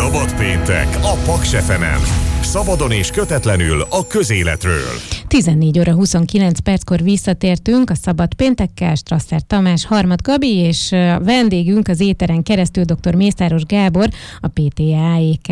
Szabad péntek a Paks FM-en. Szabadon és kötetlenül a közéletről. 14 óra 29 perckor visszatértünk a Szabad péntekkel, Strasser Tamás, Harmat Gabi, és a vendégünk az éteren keresztül dr. Mészáros Gábor, a PTAEK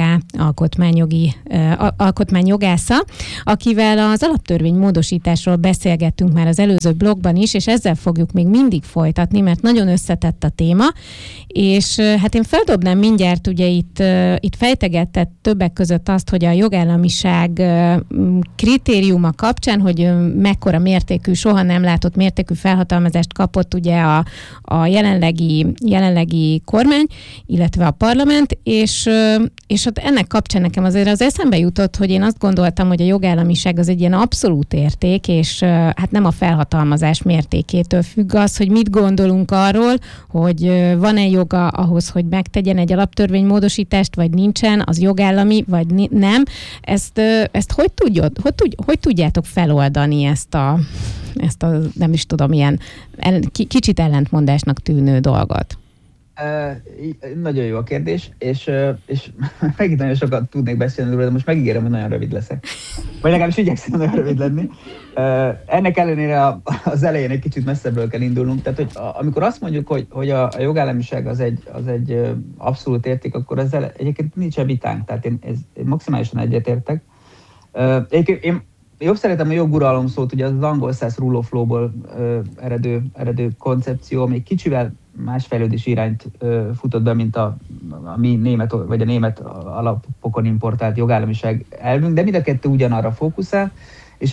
alkotmányjogásza, akivel az alaptörvény módosításról beszélgettünk már az előző blogban is, és ezzel fogjuk még mindig folytatni, mert nagyon összetett a téma, és hát én feldobnám mindjárt, ugye itt fejtegetett többek között azt, hogy a jogállamiság kritériuma kapcsán, hogy mekkora mértékű, soha nem látott mértékű felhatalmazást kapott ugye a jelenlegi kormány, illetve a parlament, és ott ennek kapcsán nekem azért az eszembe jutott, hogy én azt gondoltam, hogy a jogállamiság az egy ilyen abszolút érték, és hát nem a felhatalmazás mértékétől függ az, hogy mit gondolunk arról, hogy van-e joga ahhoz, hogy megtegyen egy alaptörvénymódosítást, vagy nincsen, az jogállami, vagy nem. Ezt hogy tudjátok feloldani ezt a nem is tudom, ilyen kicsit ellentmondásnak tűnő dolgot? Nagyon jó a kérdés, és megint nagyon sokat tudnék beszélni róla, de most megígérem, hogy nagyon rövid leszek. Vagy legalábbis igyekszem nagyon rövid lenni. Ennek ellenére az elején egy kicsit messzebbről kell indulnunk. Tehát, hogy amikor azt mondjuk, hogy a jogállamiság az egy abszolút érték, akkor ezzel egyébként nincsen vitánk. Tehát én maximálisan egyetértek. Egyébként én jobb szeretem a joguralom szót, ugye az angol száz rule of law-ból eredő koncepció, ami kicsivel más fejlődési irányt futott be, mint a mi német, vagy a német alapokon importált jogállamiság elvünk, de mind a kettő ugyanarra fókuszál, és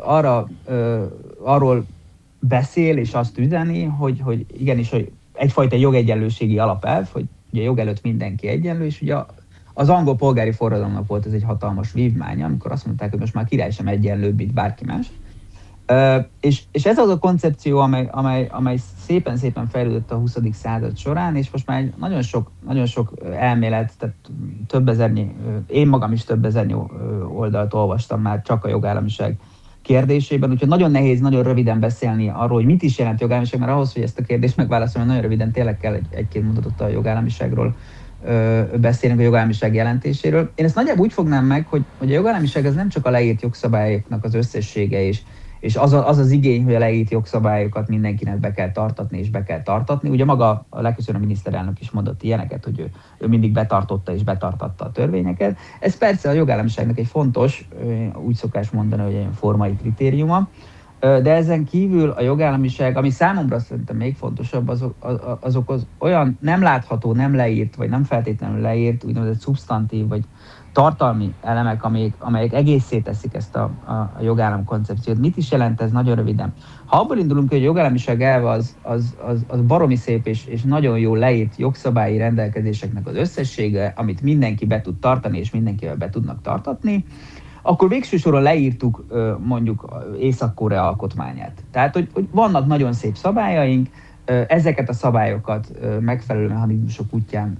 arról beszél, és azt üzeni, hogy igenis, hogy egyfajta jogegyenlőségi alapelv, hogy ugye jog előtt mindenki egyenlő, és ugye az angol polgári forradalomnak volt ez egy hatalmas vívmánya, amikor azt mondták, hogy most már király sem egyenlőbb, mint bárki más. És ez az a koncepció, amely szépen fejlődött a 20. század során, és most már nagyon sok elmélet, tehát több ezernyi, én magam is több ezernyi oldalt olvastam már csak a jogállamiság kérdésében, úgyhogy nagyon nehéz nagyon röviden beszélni arról, hogy mit is jelent jogállamiság, mert ahhoz, hogy ezt a kérdést megválaszolni, nagyon röviden tényleg kell egy-két mondatot a jogállamiságról beszélünk, a jogállamiság jelentéséről. Én ezt nagyjából úgy fognám meg, hogy a jogállamiság az nem csak a leírt jogszabályoknak az összessége, és az igény, hogy a leírt jogszabályokat mindenkinek be kell tartatni. Ugye maga a legköszönöm miniszterelnök is mondott ilyeneket, hogy ő mindig betartotta és betartatta a törvényeket. Ez persze a jogállamiságnak egy fontos, úgy szokás mondani, hogy egy formai kritériuma, de ezen kívül a jogállamiság, ami számomra szerintem még fontosabb, azok az olyan nem látható, nem leírt, vagy nem feltétlenül leírt, úgynevezett szubstantív, vagy tartalmi elemek, amelyek egészé teszik ezt a jogállam koncepciót. Mit is jelent ez nagyon röviden? Ha abból indulunk, hogy a jogállamiság elve az baromi szép és nagyon jól leírt jogszabályi rendelkezéseknek az összessége, amit mindenki be tud tartani, és mindenkivel be tudnak tartatni, akkor végső soron leírtuk mondjuk Észak-Korea alkotmányát. Tehát, hogy vannak nagyon szép szabályaink, ezeket a szabályokat megfelelő mechanizmusok útján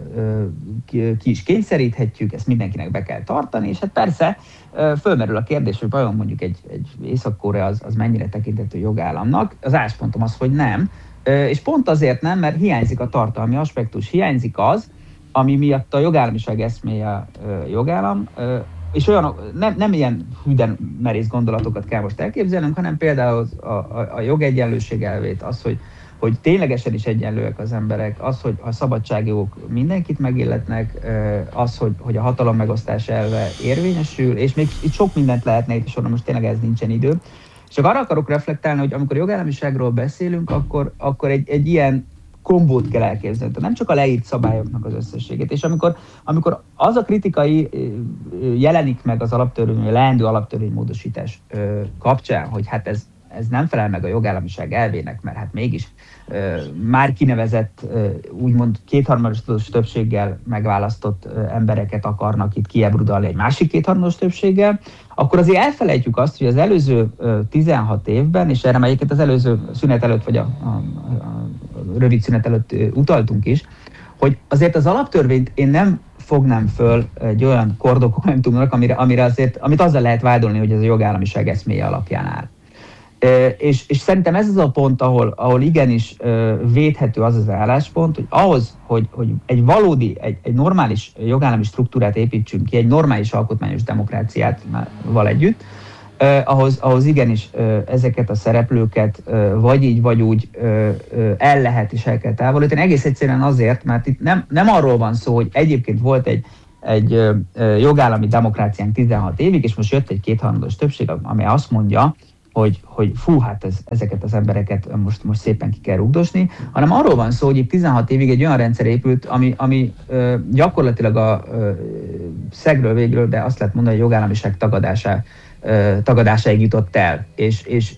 ki is kényszeríthetjük, ezt mindenkinek be kell tartani, és hát persze fölmerül a kérdés, hogy vajon mondjuk egy Észak-Korea az mennyire tekinthető jogállamnak. Az álláspontom az, hogy nem, és pont azért nem, mert hiányzik a tartalmi aspektus, hiányzik az, ami miatt a jogállamiság eszméje jogállam, és olyan, nem ilyen hűden merész gondolatokat kell most elképzelnünk, hanem például a jogegyenlőség elvét, az, hogy ténylegesen is egyenlőek az emberek, az, hogy a szabadságjogok mindenkit megilletnek, az, hogy a hatalom megosztás elve érvényesül, és még itt sok mindent lehetne itt sorolni, most tényleg ez nincsen idő. Csak arra akarok reflektálni, hogy amikor jogállamiságról beszélünk, akkor egy ilyen kombót kell elképzelni. Nem csak a leírt szabályoknak az összességét. És amikor az a kritikai jelenik meg az alaptörvény, a leendő alaptörvénymódosítás kapcsán, hogy hát ez nem felel meg a jogállamiság elvének, mert hát mégis már kinevezett, úgymond kétharmados többséggel megválasztott embereket akarnak itt kiebrudalni egy másik kétharmados többséggel, akkor azért elfelejtjük azt, hogy az előző 16 évben, és erre egyébként az előző szünet előtt, vagy a rövid szünet előtt utaltunk is, hogy azért az alaptörvényt én nem fognám föl egy olyan kordokumentumnak, amit azzal lehet vádolni, hogy ez a jogállamiság eszméje alapján áll. És szerintem ez az a pont, ahol igenis védhető az az álláspont, hogy ahhoz, hogy egy valódi, egy normális jogállami struktúrát építsünk ki, egy normális alkotmányos demokráciával együtt, ahhoz igenis ezeket a szereplőket vagy így, vagy úgy el lehet és el kell távolítani. Egész egyszerűen azért, mert itt nem arról van szó, hogy egyébként volt egy jogállami demokráciánk 16 évig, és most jött egy kétharmados többség, amely azt mondja, hogy fú, hát ezeket az embereket most szépen ki kell rugdosni, hanem arról van szó, hogy itt 16 évig egy olyan rendszer épült, ami gyakorlatilag a szegről végről, de azt lehet mondani, hogy a jogállamiság tagadásáig jutott el. És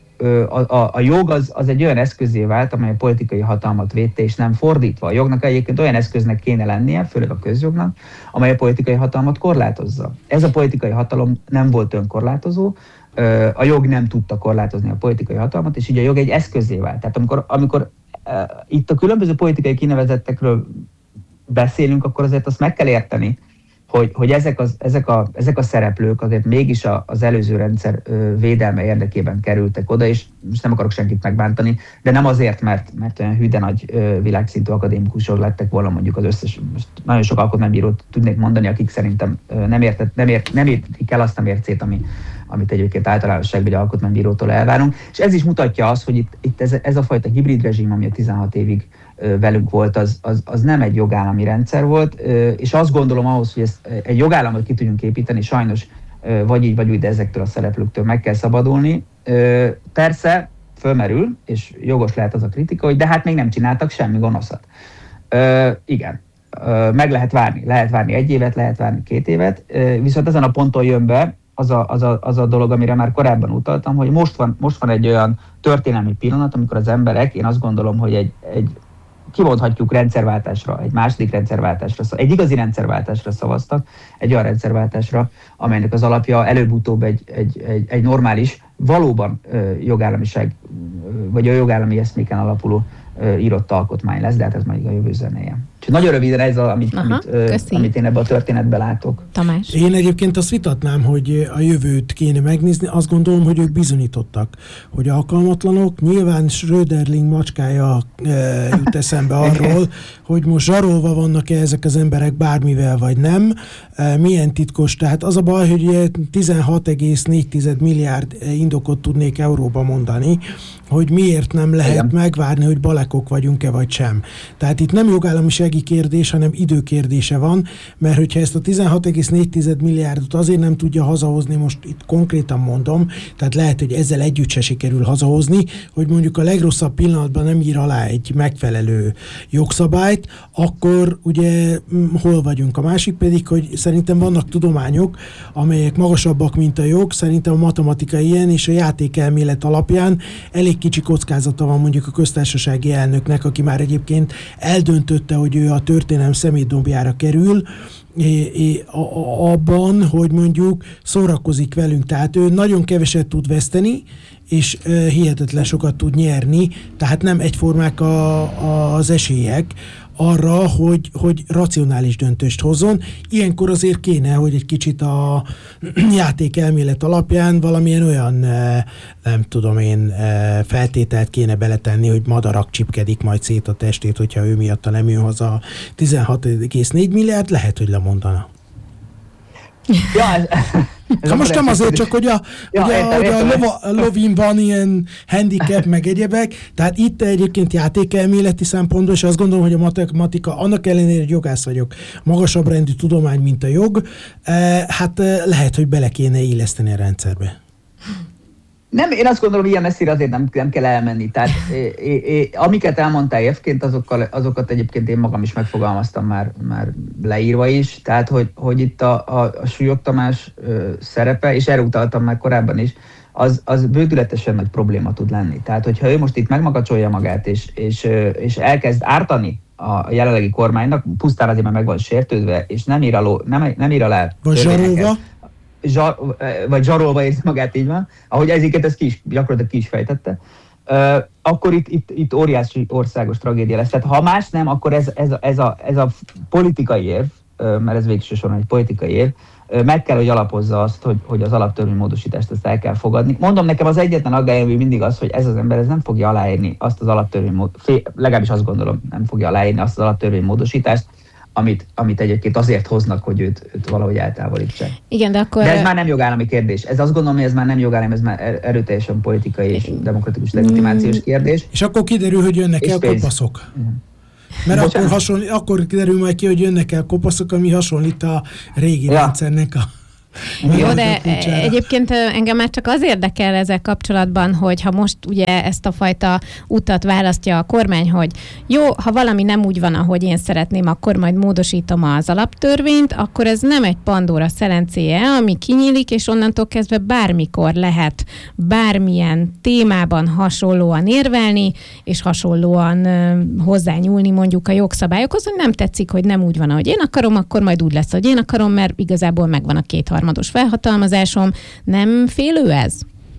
a jog az egy olyan eszközé vált, amely a politikai hatalmat védte, és nem fordítva. A jognak egyébként olyan eszköznek kéne lennie, főleg a közjognak, amely a politikai hatalmat korlátozza. Ez a politikai hatalom nem volt önkorlátozó, a jog nem tudta korlátozni a politikai hatalmat, és így a jog egy eszközé vált. Tehát amikor itt a különböző politikai kinevezettekről beszélünk, akkor azért azt meg kell érteni, hogy ezek a szereplők azért mégis az előző rendszer védelme érdekében kerültek oda, és most nem akarok senkit megbántani, de nem azért, mert olyan hűde nagy világszintű akadémikusok lettek volna, mondjuk az összes, most nagyon sok alkotmánybírót tudnék mondani, akik szerintem nem értik el azt a mércét, amit egyébként általánosságban egy alkotmánybírótól elvárunk. És ez is mutatja azt, hogy itt ez a fajta hibrid rezsim, ami a 16 évig velünk volt, az nem egy jogállami rendszer volt, és azt gondolom ahhoz, hogy ezt egy jogállamot ki tudjunk építeni, sajnos vagy így, vagy úgy, de ezektől a szereplőktől meg kell szabadulni. Persze fölmerül, és jogos lehet az a kritika, hogy de hát még nem csináltak semmi gonoszat. Igen, meg lehet várni 1 évet, lehet várni 2 évet, viszont ezen a ponton jön be az a dolog, amire már korábban utaltam, hogy most van egy olyan történelmi pillanat, amikor az emberek, én azt gondolom, hogy egy kimondhatjuk rendszerváltásra, egy második rendszerváltásra, egy igazi rendszerváltásra szavaztak, egy olyan rendszerváltásra, amelynek az alapja előbb-utóbb egy normális, valóban jogállamiság, vagy a jogállami eszméken alapuló írott alkotmány lesz, de hát ez majd a jövő zenéje. Úgyhogy nagyon röviden ez amit én ebben a történetben látok. Tamás? Én egyébként azt vitatnám, hogy a jövőt kéne megnézni. Azt gondolom, hogy ők bizonyítottak, hogy alkalmatlanok. Nyilván Schröderling macskája jut eszembe arról, hogy most zsarolva vannak-e ezek az emberek bármivel, vagy nem. Milyen titkos. Tehát az a baj, hogy 16,4 milliárd indokot tudnék euróba mondani, hogy miért nem lehet megvárni, hogy balekok vagyunk-e, vagy sem. Tehát itt nem jogállamisági kérdés, hanem időkérdése van, mert hogyha ezt a 16,4 milliárdot azért nem tudja hazahozni, most itt konkrétan mondom, tehát lehet, hogy ezzel együtt se sikerül hazahozni, hogy mondjuk a legrosszabb pillanatban nem ír alá egy megfelelő jogszabályt, akkor ugye hol vagyunk? A másik pedig, hogy szerintem vannak tudományok, amelyek magasabbak, mint a jog, szerintem a matematika ilyen, és a játékelmélet alapján elég kicsi kockázata van mondjuk a köztársasági elnöknek, aki már egyébként eldöntötte, hogy ő a történelem szemétdombjára kerül, abban, hogy mondjuk szórakozik velünk. Tehát ő nagyon keveset tud veszteni, és hihetetlen sokat tud nyerni, tehát nem egyformák az esélyek arra, hogy racionális döntést hozzon. Ilyenkor azért kéne, hogy egy kicsit a játékelmélet alapján valamilyen olyan, nem tudom én, feltételt kéne beletenni, hogy madarak csipkedik majd szét a testét, hogyha ő miatta nem jön haza 16,4 milliárd, lehet, hogy lemondana. Ja, most nem azért csak, hogy a lovin van ilyen handicap, meg egyebek, tehát itt egyébként játékelméleti szempontból, és azt gondolom, hogy a matematika, annak ellenére, hogy jogász vagyok, magasabb rendű tudomány, mint a jog, hát lehet, hogy bele kéne illeszteni a rendszerbe. Nem, én azt gondolom, ilyen messzire azért nem kell elmenni. Tehát amiket elmondtál évként, azokat egyébként én magam is megfogalmaztam már leírva is. Tehát, hogy itt a Súlyog Tamás szerepe, és erre utaltam már korábban is, az bődületesen nagy probléma tud lenni. Tehát, hogyha ő most itt megmakacsolja magát, és elkezd ártani a jelenlegi kormánynak, pusztán azért, mert meg van sértődve, és nem ír alá vagy zsarolva. Vagy zsarolva érzi magát, így van, ahogy ezeket ezt gyakorlatilag ki is fejtette, akkor itt óriási országos tragédia lesz. Tehát ha más nem, akkor ez a politikai érv, mert ez végső soron egy politikai érv, meg kell, hogy alapozza azt, hogy az alaptörvénymódosítást ezt el kell fogadni. Mondom, nekem az egyetlen aggályom mindig az, hogy ez az ember nem fogja aláírni azt az alaptörvénymódosítást, legalábbis azt gondolom, nem fogja aláírni azt az alaptörvénymódosítást, amit egyébként azért hoznak, hogy őt valahogy eltávolítsák. Igen, de akkor... De ez már nem jogállami kérdés. Ez azt gondolom, hogy ez már nem jogállami, ez már erőteljesen politikai és demokratikus legitimációs kérdés. És akkor kiderül, hogy jönnek el kopaszok. Mert akkor kiderül majd ki, hogy jönnek el kopaszok, ami hasonlít a régi rendszernek a... Jó, de egyébként engem már csak az érdekel ezzel kapcsolatban, hogy ha most ugye ezt a fajta utat választja a kormány, hogy jó, ha valami nem úgy van, ahogy én szeretném, akkor majd módosítom az alaptörvényt, akkor ez nem egy Pandora szelencéje, ami kinyílik, és onnantól kezdve bármikor lehet bármilyen témában hasonlóan érvelni, és hasonlóan hozzányúlni mondjuk a jogszabályokhoz, hogy nem tetszik, hogy nem úgy van, ahogy én akarom, akkor majd úgy lesz, hogy én akarom, mert igazából megvan a kétharmados felhatalmazásom. Nem félő ez?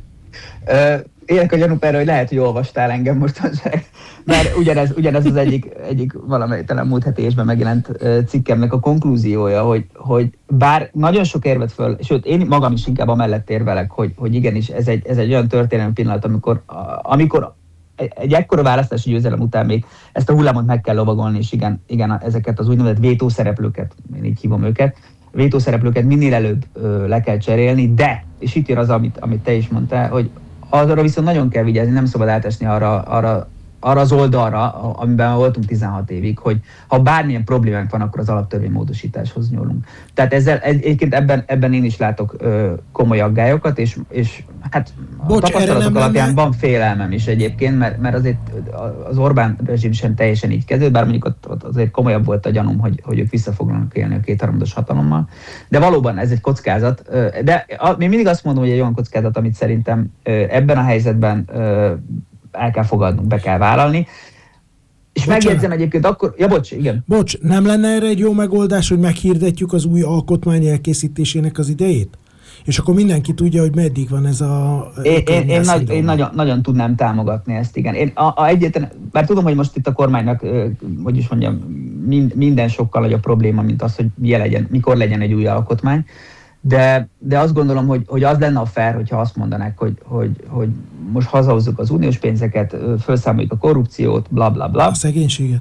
Élek a gyanúperre, hogy lehet, hogy olvastál engem mostanság, mert ugyanez az egyik valamely talán múlt heti évben megjelent cikkemnek a konklúziója, hogy bár nagyon sok érvet föl, sőt én magam is inkább amellett érvelek, hogy igenis ez egy olyan történelmi pillanat, amikor egy ekkora választási győzelem után még ezt a hullámot meg kell lovagolni, és igen ezeket az úgynevezett vétószereplőket, én így hívom őket, vétószereplőket minél előbb le kell cserélni, de, és itt jön az, amit te is mondtál, hogy arra viszont nagyon kell vigyázni, nem szabad átesni arra az oldalra, amiben voltunk 16 évig, hogy ha bármilyen problémánk van, akkor az alaptörvénymódosításhoz nyúlunk. Tehát ezzel egyébként ebben én is látok komoly aggályokat, és hát a tapasztalatok alapján van félelmem is egyébként, mert azért az Orbán rezsim sem teljesen így kezdődött, bár mondjuk ott azért komolyabb volt a gyanúm, hogy ők vissza fognak élni a kétharmados hatalommal. De valóban ez egy kockázat, de én mindig azt mondom, hogy egy olyan kockázat, amit szerintem ebben a helyzetben el kell fogadnunk, be kell vállalni. És megjegyzem egyébként akkor... Ja, igen. Bocs, nem lenne erre egy jó megoldás, hogy meghirdetjük az új alkotmány elkészítésének az idejét? És akkor mindenki tudja, hogy meddig van ez a... Én nagyon tudnám támogatni ezt, igen. Bár tudom, hogy most itt a kormánynak, hogy is mondjam, minden sokkal nagyobb probléma, mint az, hogy mikor legyen egy új alkotmány. De azt gondolom, hogy az lenne a fair, hogyha azt mondanák, hogy most hazahozzuk az uniós pénzeket, felszámoljuk a korrupciót, bla bla bla. A szegénységet.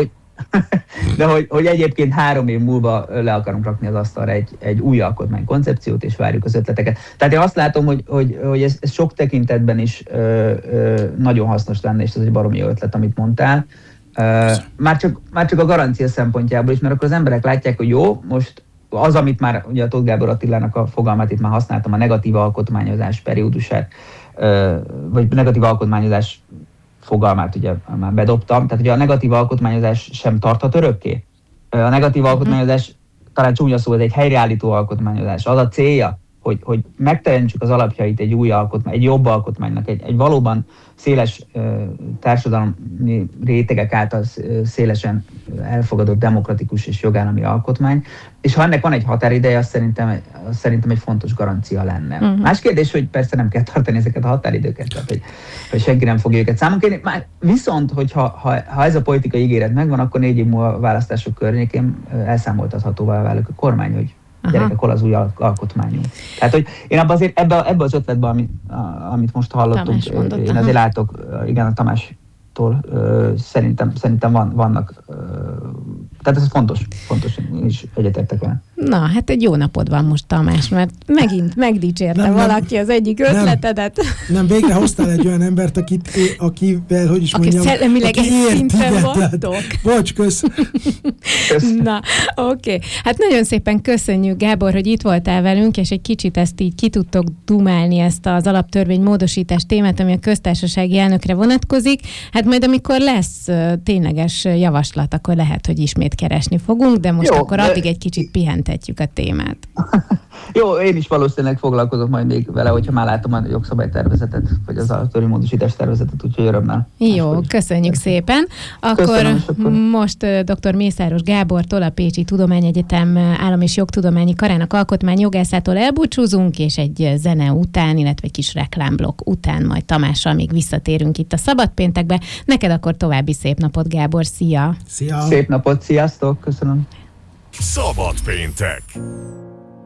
De hogy egyébként 3 év múlva le akarunk rakni az asztalra egy új alkotmánykoncepciót, és várjuk az ötleteket. Tehát én azt látom, hogy ez sok tekintetben is nagyon hasznos lenne, és ez egy baromi ötlet, amit mondtál. Már csak a garancia szempontjából is, mert akkor az emberek látják, hogy jó, most az, amit már ugye a Tóth Gábor Attilának a fogalmát itt már használtam, a negatív alkotmányozás periódusát, vagy negatív alkotmányozás fogalmát ugye már bedobtam, tehát ugye a negatív alkotmányozás sem tarthat örökké. A negatív alkotmányozás, talán csúnya szó, ez egy helyreállító alkotmányozás. Az a célja, hogy megteremtsük az alapjait egy új alkotmány, egy jobb alkotmánynak, egy valóban széles társadalmi rétegek által szélesen elfogadott demokratikus és jogállami alkotmány, és ha ennek van egy határideje, az szerintem egy fontos garancia lenne. Uh-huh. Más kérdés, hogy persze nem kell tartani ezeket a határidőket, tehát hogy senki nem fogja őket számon kérni. Viszont, hogyha ez a politikai ígéret megvan, akkor 4 év múlva a választások környékén elszámoltathatóvá válik a kormány, hogy gyerekek, hol az új alkotmányunk. Tehát, hogy én ebbe az ötletben, amit most hallottunk, én azért látok, igen, a Tamástól szerintem vannak, tehát ez fontos, én is egyetértek vele. Na, hát egy jó napod van most, Tamás, mert megint megdicsérte valaki az egyik ötletedet. Nem, végre hoztál egy olyan embert, akivel, hogy is mondjam, aki szellemileg egy szinten vagytok. Bocs, kösz. Na, oké. Hát nagyon szépen köszönjük, Gábor, hogy itt voltál velünk, és egy kicsit ezt így ki tudtok dumálni, ezt az alaptörvény módosítás témát, ami a köztársasági elnökre vonatkozik. Hát majd amikor lesz tényleges javaslat, akkor lehet, hogy ismét keresni fogunk, de most akkor addig egy kicsit pihentetjük a témát. Jó, én is valószínűleg foglalkozok majd még vele, hogyha már látom a jogszabálytervezetet, vagy az alaptörvénymódosítás tervezetet, úgyhogy örömmel. Jó, köszönjük szépen. Akkor most dr. Mészáros Gábortól, a Pécsi Tudományegyetem Állam- és Jogtudományi Karának alkotmányjogászától elbúcsúzunk, és egy zene után, illetve egy kis reklámblokk után majd Tamással még visszatérünk itt a Szabad Péntekbe. Neked akkor további szép napot, Gábor, szia! Szia! Szép napot, sziasztok, köszönöm! Szabad Péntek!